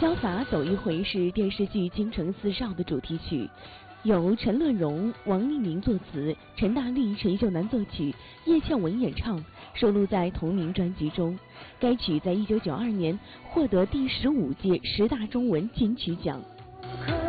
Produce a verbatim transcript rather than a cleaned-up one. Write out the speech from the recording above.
潇洒走一回是电视剧《京城四少》的主题曲，由陈乐融、王立明作词，陈大力、陈秀楠作曲，叶倩文演唱，收录在同名专辑中。该曲在一九九二年获得第十五届十大中文金曲奖。